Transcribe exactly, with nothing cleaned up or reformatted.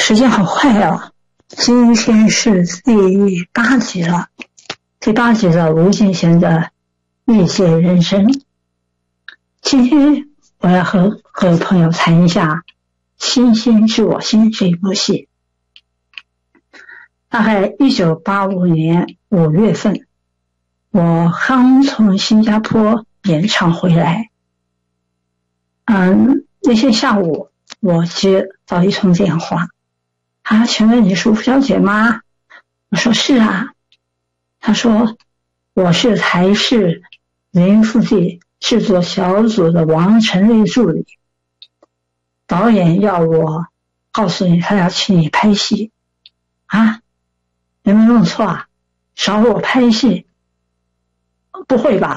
时间好快哦，今天是第八集了，第八集的吴敬贤的业界人生。今天我要和各位朋友谈一下《星星知我心》这一部戏。大概一九八五年五月份，我刚从新加坡演唱回来。嗯，那天下午我接到一通电话，啊，请问你是吴小姐吗？我说是啊。他说我是台视林富记制作小组的王成瑞助理，导演要我告诉你，他要请你拍戏啊？有没有弄错啊？找我拍戏？不会吧？